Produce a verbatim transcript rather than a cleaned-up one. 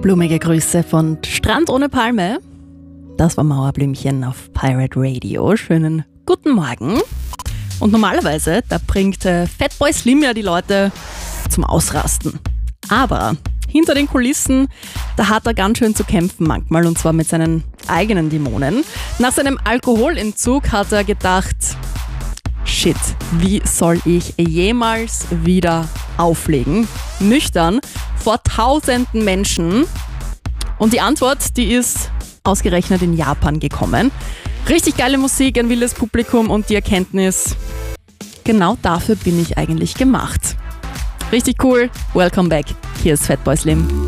Blumige Grüße von Strand ohne Palme. Das war Mauerblümchen auf Pirate Radio. Schönen guten Morgen. Und normalerweise, da bringt äh, Fatboy Slim ja die Leute zum Ausrasten. Aber hinter den Kulissen, da hat er ganz schön zu kämpfen manchmal, und zwar mit seinen eigenen Dämonen. Nach seinem Alkoholentzug hat er gedacht, shit, wie soll ich jemals wieder auflegen? Nüchtern, vor tausenden Menschen. Und die Antwort, die ist ausgerechnet in Japan gekommen. Richtig geile Musik, ein wildes Publikum und die Erkenntnis, genau dafür bin ich eigentlich gemacht. Richtig cool, welcome back. Hier ist Fatboy Slim.